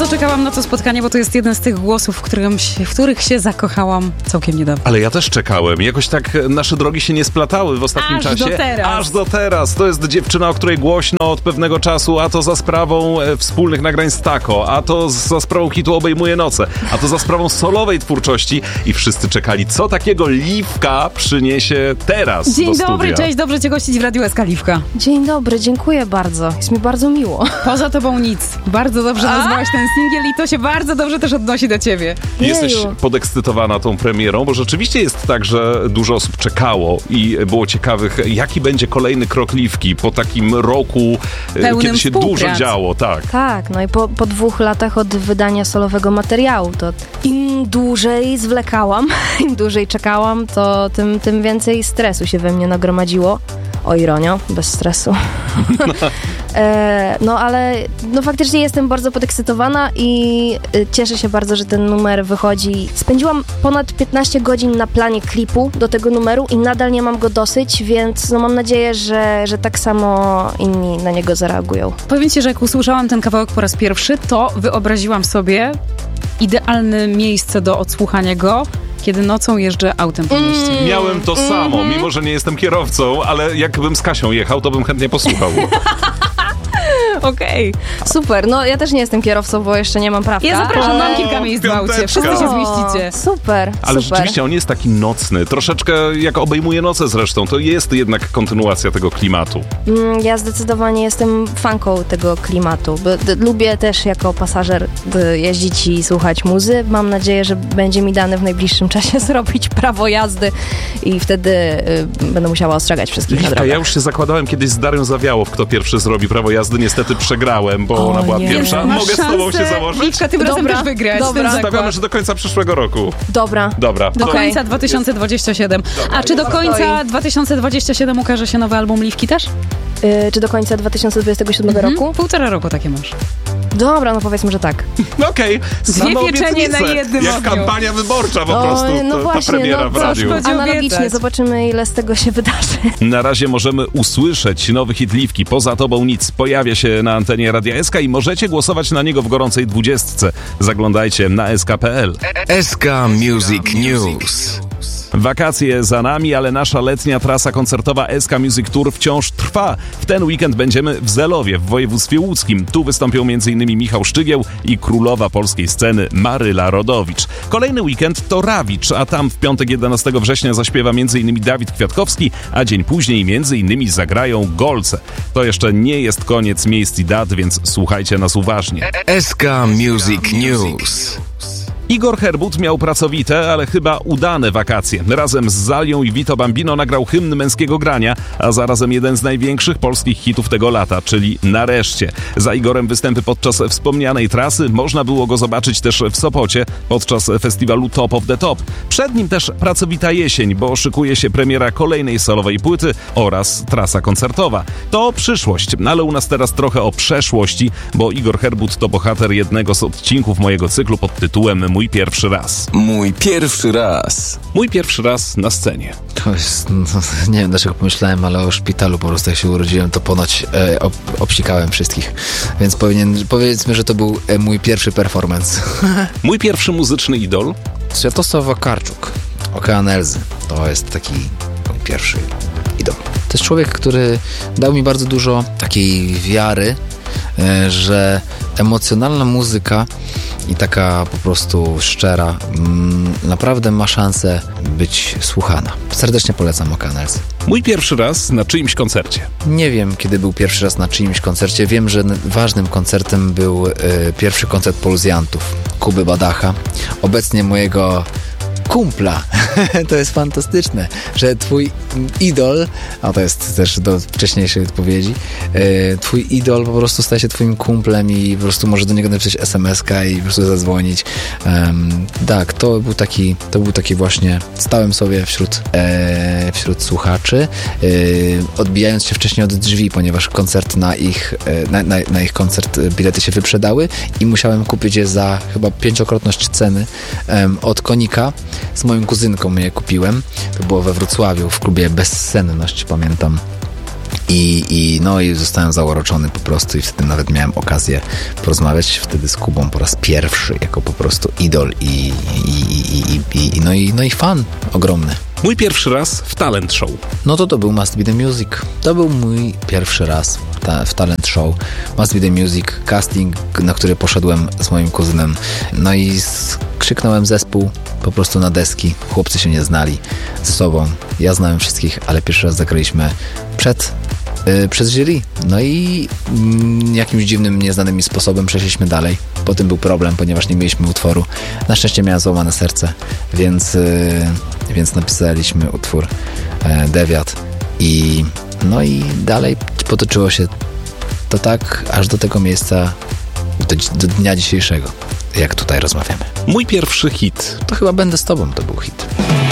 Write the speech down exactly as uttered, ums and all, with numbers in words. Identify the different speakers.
Speaker 1: czekałam na to spotkanie, bo to jest jeden z tych głosów, w, którym się, w których się zakochałam całkiem niedawno.
Speaker 2: Ale ja też czekałem. Jakoś tak nasze drogi się nie splatały w ostatnim
Speaker 1: Aż
Speaker 2: czasie.
Speaker 1: do teraz.
Speaker 2: Aż do teraz. To jest dziewczyna, o której głośno od pewnego czasu, a to za sprawą e, wspólnych nagrań z Taco, a to za sprawą hitu Obejmuje noce, a to za sprawą solowej twórczości i wszyscy czekali, co takiego Liwka przyniesie teraz
Speaker 1: Dzień
Speaker 2: do studia.
Speaker 1: dobry, cześć, dobrze cię gościć w Radiu S K Liwka.
Speaker 3: Dzień dobry, dziękuję bardzo. Jest mi bardzo miło.
Speaker 1: Poza tobą nic. Bardzo dobrze nazwałaś ten singiel i to się bardzo dobrze też odnosi do ciebie.
Speaker 2: Jesteś
Speaker 3: Jeju.
Speaker 2: podekscytowana tą premierą, bo rzeczywiście jest tak, że dużo osób czekało i było ciekawych, jaki będzie kolejny krok Liwki po takim roku,
Speaker 1: Pełnym
Speaker 2: kiedy się dużo
Speaker 1: współprac.
Speaker 2: działo. Tak.
Speaker 3: Tak, no i po, po dwóch latach od wydania solowego materiału, to im dłużej zwlekałam, im dłużej czekałam, to tym, tym więcej stresu się we mnie nagromadziło. O ironio, bez stresu. e, no ale no faktycznie jestem bardzo podekscytowana i y, cieszę się bardzo, że ten numer wychodzi. Spędziłam ponad piętnaście godzin na planie klipu do tego numeru i nadal nie mam go dosyć, więc no mam nadzieję, że, że tak samo inni na niego zareagują.
Speaker 1: Powiem ci, że jak usłyszałam ten kawałek po raz pierwszy, to wyobraziłam sobie idealne miejsce do odsłuchania go, kiedy nocą jeżdżę autem po mieście.
Speaker 3: Mm.
Speaker 2: Miałem to samo, mimo że nie jestem kierowcą, ale jakbym z Kasią jechał, to bym chętnie posłuchał.
Speaker 3: Okej, okay. Super. No ja też nie jestem kierowcą, bo jeszcze nie mam prawka.
Speaker 1: Ja zapraszam,
Speaker 2: O,
Speaker 1: mam kilka miejsc w aucie.
Speaker 2: piąteczka.
Speaker 1: Wszyscy się zmieścicie.
Speaker 3: Super,
Speaker 2: Ale
Speaker 3: super.
Speaker 2: rzeczywiście on jest taki nocny, troszeczkę jak Obejmuje noce zresztą, to jest jednak kontynuacja tego klimatu.
Speaker 3: Mm, Ja zdecydowanie jestem fanką tego klimatu. Bo, d- lubię też jako pasażer d- jeździć i słuchać muzy. Mam nadzieję, że będzie mi dane w najbliższym czasie zrobić prawo jazdy i wtedy y, będę musiała ostrzegać wszystkich na
Speaker 2: Liwka,
Speaker 3: drogach.
Speaker 2: ja już się zakładałem kiedyś z Darią Zawiałow, kto pierwszy zrobi prawo jazdy. Niestety przegrałem, bo
Speaker 3: O
Speaker 2: ona była
Speaker 3: nie.
Speaker 2: pierwsza.
Speaker 1: Masz
Speaker 2: Mogę z tobą się
Speaker 1: szansę,
Speaker 2: założyć?
Speaker 1: Liwka, tym razem
Speaker 3: Dobra,
Speaker 1: też wygrać.
Speaker 3: dobra.
Speaker 1: Ten
Speaker 2: Stawiamy,
Speaker 1: zakład.
Speaker 2: że do końca przyszłego roku.
Speaker 3: Dobra.
Speaker 2: Dobra.
Speaker 1: Do
Speaker 3: Okej.
Speaker 1: końca dwa tysiące dwudziestego siódmego. A czy do końca dwa tysiące dwudziestego siódmego ukaże się nowy album Liwki też?
Speaker 3: Y, czy do końca dwa tysiące dwudziestego siódmego
Speaker 1: Mhm.
Speaker 3: roku?
Speaker 1: Półtora roku takie masz.
Speaker 3: Dobra, no powiedzmy, że tak.
Speaker 2: No okej. Same
Speaker 1: Dwie pieczenie
Speaker 2: obietnice.
Speaker 1: na jednym
Speaker 2: Jak
Speaker 1: ogniu.
Speaker 2: kampania wyborcza po
Speaker 3: O,
Speaker 2: prostu.
Speaker 3: no
Speaker 2: to,
Speaker 3: właśnie,
Speaker 2: ta premiera
Speaker 3: no
Speaker 2: w
Speaker 3: to
Speaker 2: radiu.
Speaker 1: szkodzi.
Speaker 3: Analogicznie,
Speaker 1: obiecać.
Speaker 3: zobaczymy, ile z tego się wydarzy.
Speaker 2: Na razie możemy usłyszeć nowy hit Liwki. Poza tobą nic. Pojawia się na antenie Radia S K i możecie głosować na niego w gorącej dwudziestce. Zaglądajcie na S K kropka P L.
Speaker 4: S K Music News.
Speaker 2: Wakacje za nami, ale nasza letnia trasa koncertowa S K Music Tour wciąż trwa. W ten weekend będziemy w Zelowie, w województwie łódzkim. Tu wystąpią m.in. Michał Szczygieł i królowa polskiej sceny Maryla Rodowicz. Kolejny weekend to Rawicz, a tam w piątek jedenastego września zaśpiewa m.in. Dawid Kwiatkowski, a dzień później m.in. zagrają Golce. To jeszcze nie jest koniec miejsc i dat, więc słuchajcie nas uważnie.
Speaker 4: S K Music News.
Speaker 2: Igor Herbut miał pracowite, ale chyba udane wakacje. Razem z Zalią i Vito Bambino nagrał hymn męskiego grania, a zarazem jeden z największych polskich hitów tego lata, czyli Nareszcie. Za Igorem występy podczas wspomnianej trasy, można było go zobaczyć też w Sopocie podczas festiwalu Top of the Top. Przed nim też pracowita jesień, bo szykuje się premiera kolejnej solowej płyty oraz trasa koncertowa. To przyszłość, ale u nas teraz trochę o przeszłości, bo Igor Herbut to bohater jednego z odcinków mojego cyklu pod tytułem Mój pierwszy raz.
Speaker 4: Mój pierwszy raz.
Speaker 2: Mój pierwszy raz na scenie.
Speaker 5: To jest, no, nie wiem dlaczego pomyślałem, ale o szpitalu po prostu jak się urodziłem, to ponoć e, ob, obsikałem wszystkich. Więc powinien, powiedzmy, że to był e, mój pierwszy performance.
Speaker 2: Mój pierwszy muzyczny idol.
Speaker 5: Światosław Wakarczuk, Okean Elzy. To jest taki mój pierwszy idol. To jest człowiek, który dał mi bardzo dużo takiej wiary, e, że emocjonalna muzyka i taka po prostu szczera mm, naprawdę ma szansę być słuchana. Serdecznie polecam Okean Elzy.
Speaker 2: Mój pierwszy raz na czyimś koncercie.
Speaker 5: Nie wiem, kiedy był pierwszy raz na czyimś koncercie. Wiem, że n- ważnym koncertem był y, pierwszy koncert Polzjantów, Kuby Badacha. Obecnie mojego kumpla. To jest fantastyczne, że twój idol, a to jest też do wcześniejszej odpowiedzi, yy, twój idol po prostu staje się twoim kumplem i po prostu może do niego napisać es em eska i po prostu zadzwonić. Um, tak, to był taki, to był taki właśnie, stałem sobie wśród, e, wśród słuchaczy, e, odbijając się wcześniej od drzwi, ponieważ koncert na ich, e, na, na, na ich koncert bilety się wyprzedały i musiałem kupić je za chyba pięciokrotność ceny um, od Konika. Z moją kuzynką je kupiłem. To było we Wrocławiu w klubie Bezsenność, pamiętam. I, i, no, i zostałem zauroczony po prostu i wtedy nawet miałem okazję porozmawiać wtedy z Kubą po raz pierwszy, jako po prostu idol i, i, i, i, i, no, i, no i fan ogromny.
Speaker 2: Mój pierwszy raz w talent show.
Speaker 5: No to to był Must Be The Music. To był mój pierwszy raz ta, w talent show. Must Be The Music, casting, na który poszedłem z moim kuzynem. No i skrzyknąłem zespół po prostu na deski. Chłopcy się nie znali ze sobą. Ja znałem wszystkich, ale pierwszy raz zagraliśmy przed yy, przez jury. No i mm, jakimś dziwnym, nieznanym mi sposobem przeszliśmy dalej. Potem był problem, ponieważ nie mieliśmy utworu. Na szczęście miałem złamane serce, więc, yy, więc napisaliśmy utwór yy, Dewiat. I no i dalej potoczyło się to tak, aż do tego miejsca, do, do dnia dzisiejszego, jak tutaj rozmawiamy.
Speaker 2: Mój pierwszy hit.
Speaker 5: To chyba Będę z tobą, to był hit.